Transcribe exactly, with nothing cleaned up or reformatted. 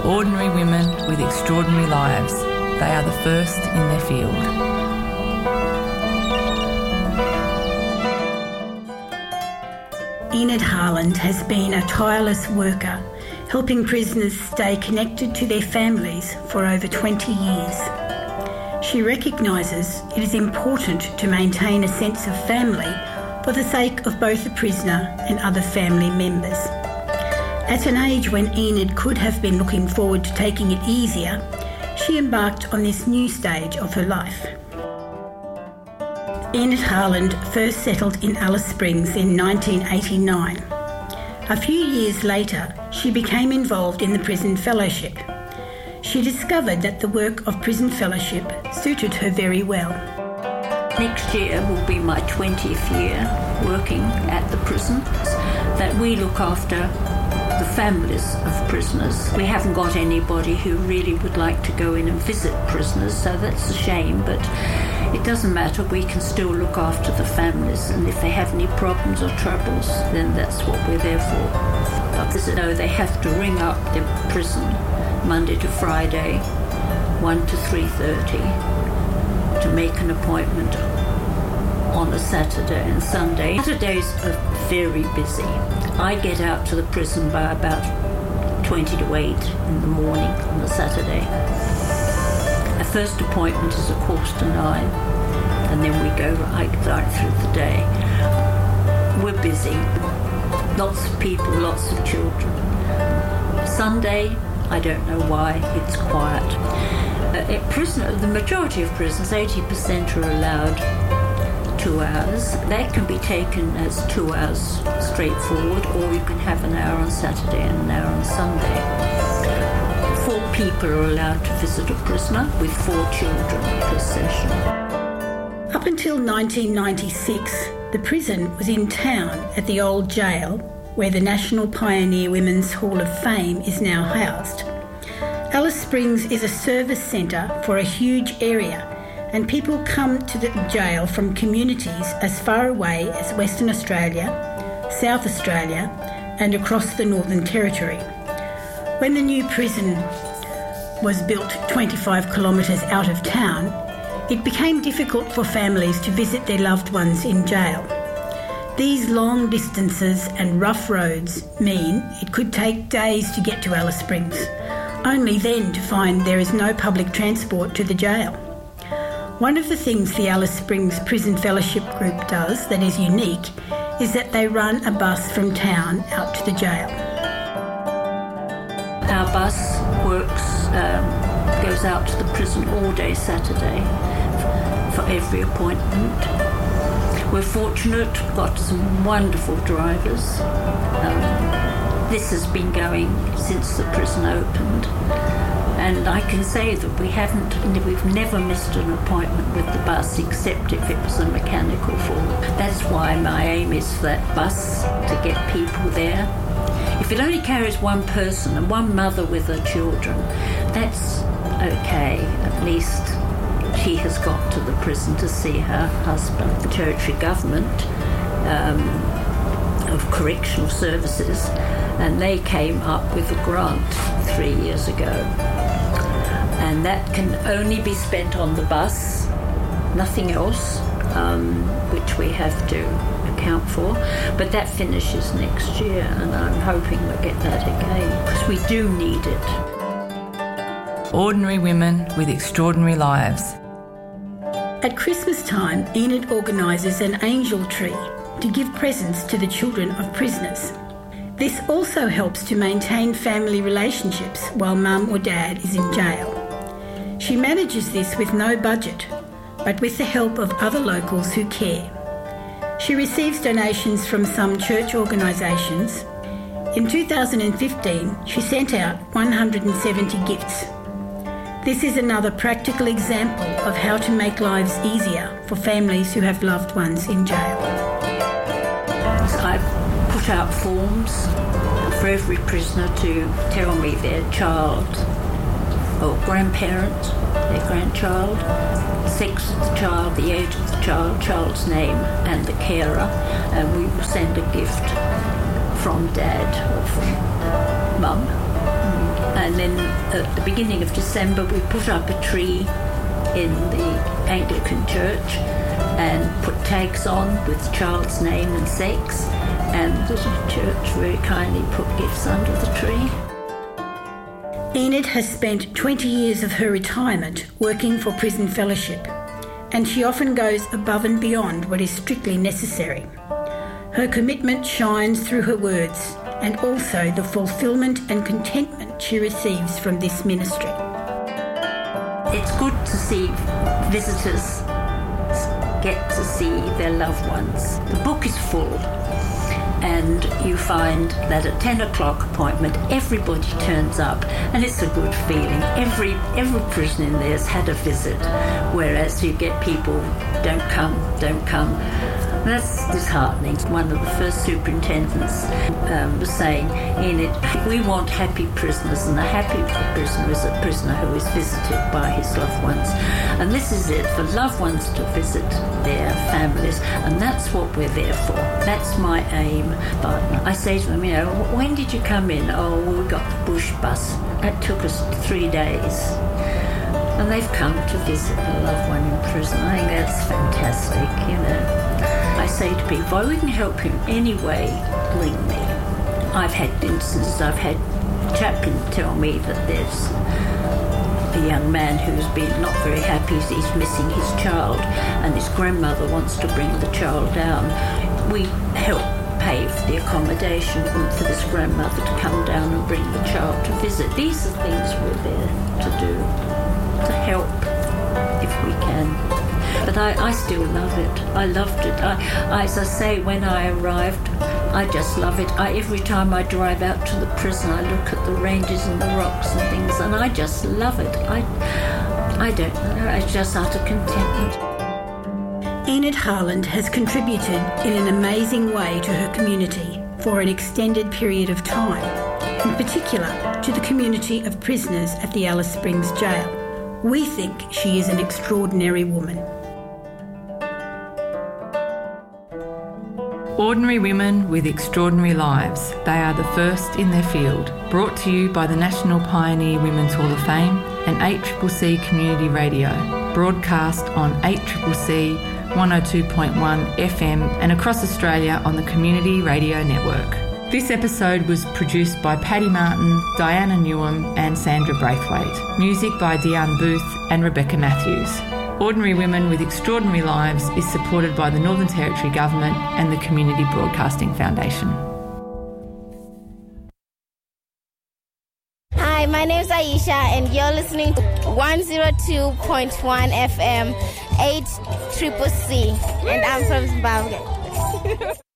Ordinary women with extraordinary lives. They are the first in their field. Enid Harland has been a tireless worker, helping prisoners stay connected to their families for over twenty years. She recognises it is important to maintain a sense of family for the sake of both the prisoner and other family members. At an age when Enid could have been looking forward to taking it easier, she embarked on this new stage of her life. Enid Harland first settled in Alice Springs in nineteen eighty-nine. A few years later, she became involved in the Prison Fellowship. She discovered that the work of Prison Fellowship suited her very well. Next year will be my twentieth year working at the prison, that we look after the families of prisoners. We haven't got anybody who really would like to go in and visit prisoners, so that's a shame, but it doesn't matter, we can still look after the families, and if they have any problems or troubles, then that's what we're there for. But you know, they have to ring up the prison Monday to Friday, one to three thirty, to make an appointment on a Saturday and Sunday. Saturdays are very busy. I get out to the prison by about twenty to eight in the morning on a Saturday. A first appointment is a quarter to nine, and then we go right, right through the day. We're busy. Lots of people, lots of children. Sunday, I don't know why, it's quiet. Uh, at prison, the majority of prisons, eighty percent are allowed two hours. That can be taken as two hours straightforward, or you can have an hour on Saturday and an hour on Sunday. Four people are allowed to visit a prisoner with four children per session. Up until nineteen ninety-six, the prison was in town at the old jail, where the National Pioneer Women's Hall of Fame is now housed. Alice Springs is a service centre for a huge area, and people come to the jail from communities as far away as Western Australia, South Australia, and across the Northern Territory. When the new prison was built twenty-five kilometres out of town, it became difficult for families to visit their loved ones in jail. These long distances and rough roads mean it could take days to get to Alice Springs, only then to find there is no public transport to the jail. One of the things the Alice Springs Prison Fellowship Group does that is unique is that they run a bus from town out to the jail. Our bus works, um, goes out to the prison all day Saturday for every appointment. We're fortunate, we've got some wonderful drivers. Um, this has been going since the prison opened. And I can say that we haven't, we've never missed an appointment with the bus except if it was a mechanical fault. That's why my aim is for that bus to get people there. If it only carries one person and one mother with her children, that's okay. At least she has got to the prison to see her husband. The Territory Government um, of Correctional Services, and they came up with a grant three years ago. And that can only be spent on the bus, nothing else, um, which we have to account for. But that finishes next year, and I'm hoping we'll get that again, because we do need it. Ordinary women with extraordinary lives. At Christmas time, Enid organises an angel tree to give presents to the children of prisoners. This also helps to maintain family relationships while mum or dad is in jail. She manages this with no budget, but with the help of other locals who care. She receives donations from some church organisations. In two thousand fifteen, she sent out one hundred seventy gifts. This is another practical example of how to make lives easier for families who have loved ones in jail. I put out forms for every prisoner to tell me their child or grandparent, their grandchild, sex of the child, the age of the child, child's name and the carer, and we will send a gift from dad or from mum. And then at the beginning of December, we put up a tree in the Anglican church and put tags on with the child's name and sex. And the church very kindly put gifts under the tree. Enid has spent twenty years of her retirement working for Prison Fellowship, and she often goes above and beyond what is strictly necessary. Her commitment shines through her words and also the fulfilment and contentment she receives from this ministry. It's good to see visitors get to see their loved ones. The book is full, and you find that at ten o'clock appointment everybody turns up, and it's a good feeling. Every every prisoner in there has had a visit, whereas you get people don't come, don't come. That's disheartening. One of the first superintendents um, was saying, Enid, we want happy prisoners, and a happy prisoner is a prisoner who is visited by his loved ones. And this is it, for loved ones to visit their families, and that's what we're there for. That's my aim. But I say to them, you know, when did you come in? Oh, well, we got the bush bus. That took us three days. And they've come to visit a loved one in prison. I think that's fantastic, you know. I say to people, if I can help you in any way, ring me. I've had instances, I've had chaplains tell me that there's a young man who's been not very happy, he's missing his child, and his grandmother wants to bring the child down. We help pay for the accommodation for this grandmother to come down and bring the child to visit. These are things we're there to do, to help if we can. But I, I still love it. I loved it. I, as I say, when I arrived, I just love it. I, every time I drive out to the prison, I look at the ranges and the rocks and things, and I just love it. I, I don't know. It's just utter contentment. Enid Harland has contributed in an amazing way to her community for an extended period of time, in particular to the community of prisoners at the Alice Springs Jail. We think she is an extraordinary woman. Ordinary women with extraordinary lives. They are the first in their field. Brought to you by the National Pioneer Women's Hall of Fame and eight C C C Community Radio. Broadcast on eight C C C one oh two point one F M and across Australia on the Community Radio Network. This episode was produced by Paddy Martin, Diana Newham and Sandra Braithwaite. Music by Diane Booth and Rebecca Matthews. Ordinary Women with Extraordinary Lives is supported by the Northern Territory Government and the Community Broadcasting Foundation. Hi, my name is Aisha and you're listening to one oh two point one F M, eight C C C, and I'm from Zimbabwe.